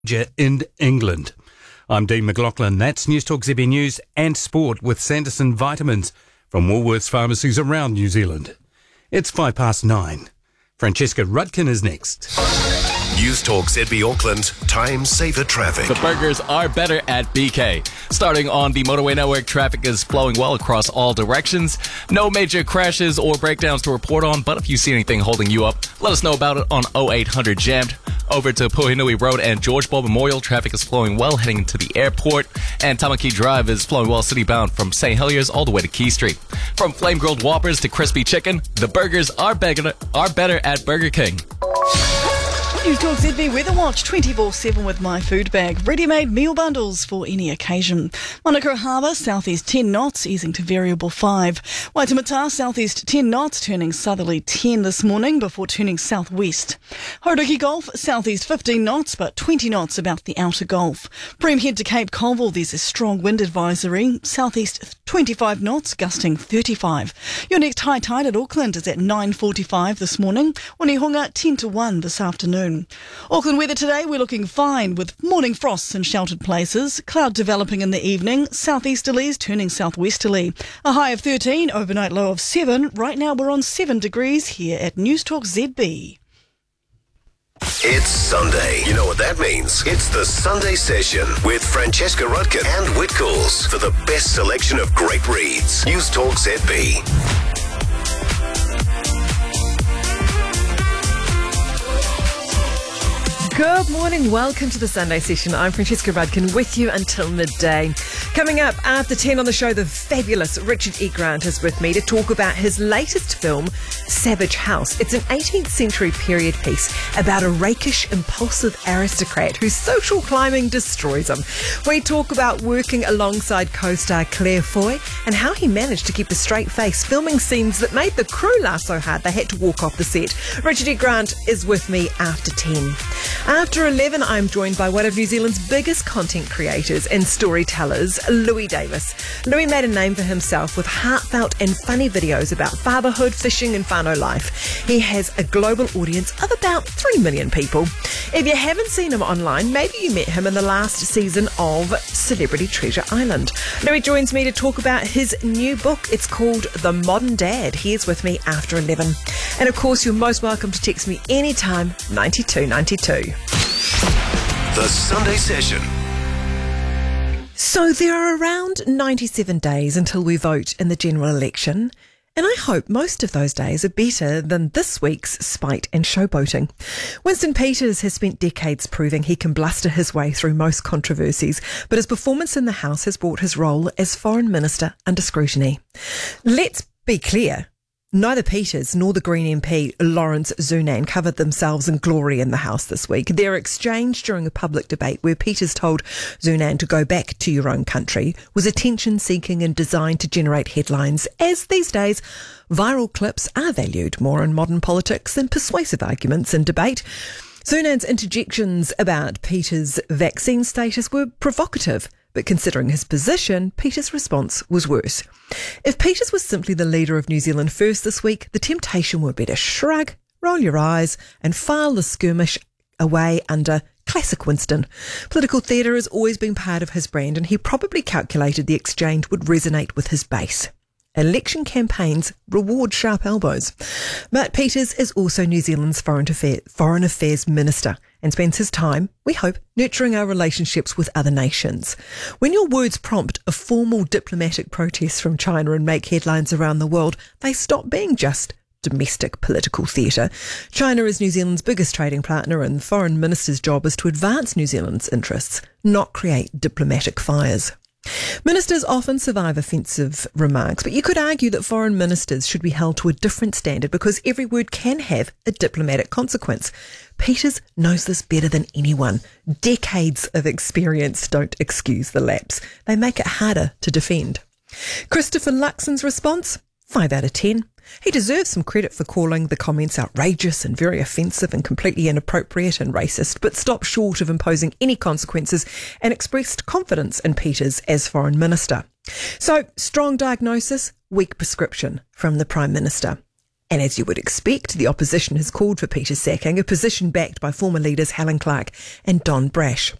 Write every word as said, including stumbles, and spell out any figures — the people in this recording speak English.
in England. I'm Dean McLaughlin. That's News Talk Z B News and Sport with Sanderson Vitamins from Woolworths pharmacies around New Zealand. It's five past nine. Francesca Rudkin is next. News Talk Z B Auckland, time saver traffic. The burgers are better at B K. Starting on the motorway network, traffic is flowing well across all directions. No major crashes or breakdowns to report on, but if you see anything holding you up, let us know about it on oh eight hundred jammed. Over to Puhinui Road and George Ball Memorial, traffic is flowing well heading into the airport, and Tamaki Drive is flowing well city-bound from Saint Heliers all the way to Key Street. From flame-grilled Whoppers to crispy chicken, the burgers are better, are better at Burger King. News Talk Z B Weather Watch twenty-four seven with My Food Bag. Ready-made meal bundles for any occasion. Manukau Harbour, southeast ten knots, easing to variable five. Waitemata, southeast ten knots, turning southerly ten this morning before turning southwest. Hauraki Gulf, southeast fifteen knots, but twenty knots about the outer Gulf. Prem head to Cape Colville, there's a strong wind advisory. Southeast twenty-five knots, gusting thirty-five. Your next high tide at Auckland is at nine forty-five this morning. Onehunga, ten to one this afternoon. Auckland weather today, we're looking fine with morning frosts in sheltered places, cloud developing in the evening, southeasterlies turning southwesterly. A high of thirteen, overnight low of seven. Right now we're on seven degrees here at News Talk Z B. It's Sunday. You know what that means. It's the Sunday Session with Francesca Rudkin and Whitcoulls for the best selection of great reads. News Talk Z B. Good morning, welcome to the Sunday Session. I'm Francesca Rudkin with you until midday. Coming up after ten on the show, the fabulous Richard E. Grant is with me to talk about his latest film, Savage House. It's an eighteenth century period piece about a rakish, impulsive aristocrat whose social climbing destroys him. We talk about working alongside co-star Claire Foy and how he managed to keep a straight face filming scenes that made the crew laugh so hard they had to walk off the set. Richard E. Grant is with me after ten. After eleven, I'm joined by one of New Zealand's biggest content creators and storytellers, Louis Davis. Louis made a name for himself with heartfelt and funny videos about fatherhood, fishing and whānau life. He has a global audience of about three million people. If you haven't seen him online, maybe you met him in the last season of Celebrity Treasure Island. Louis joins me to talk about his new book. It's called The Modern Dad. He's with me after eleven. And of course, you're most welcome to text me anytime, ninety-two ninety-two. The Sunday Session. So there are around ninety-seven days until we vote in the general election, and I hope most of those days are better than this week's spite and showboating. Winston Peters has spent decades proving he can bluster his way through most controversies, but his performance in the House has brought his role as Foreign Minister under scrutiny. Let's be clear. Neither Peters nor the Green M P Lawrence Zunan covered themselves in glory in the House this week. Their exchange during a public debate where Peters told Zunan to go back to your own country was attention-seeking and designed to generate headlines, as these days viral clips are valued more in modern politics than persuasive arguments in debate. Zunan's interjections about Peters' vaccine status were provocative, but considering his position, Peters' response was worse. If Peters was simply the leader of New Zealand First this week, the temptation would be to shrug, roll your eyes, and file the skirmish away under classic Winston. Political theatre has always been part of his brand, and he probably calculated the exchange would resonate with his base. Election campaigns reward sharp elbows. But Peters is also New Zealand's Foreign Affairs, Foreign Affairs Minister and spends his time, we hope, nurturing our relationships with other nations. When your words prompt a formal diplomatic protest from China and make headlines around the world, they stop being just domestic political theatre. China is New Zealand's biggest trading partner, and the Foreign Minister's job is to advance New Zealand's interests, not create diplomatic fires. Ministers often survive offensive remarks, but you could argue that foreign ministers should be held to a different standard because every word can have a diplomatic consequence. Peters knows this better than anyone. Decades of experience don't excuse the lapse. They make it harder to defend. Christopher Luxon's response? five out of ten. He deserves some credit for calling the comments outrageous and very offensive and completely inappropriate and racist, but stopped short of imposing any consequences and expressed confidence in Peters as Foreign Minister. So, strong diagnosis, weak prescription from the Prime Minister. And as you would expect, the opposition has called for Peter's sacking, a position backed by former leaders Helen Clark and Don Brash.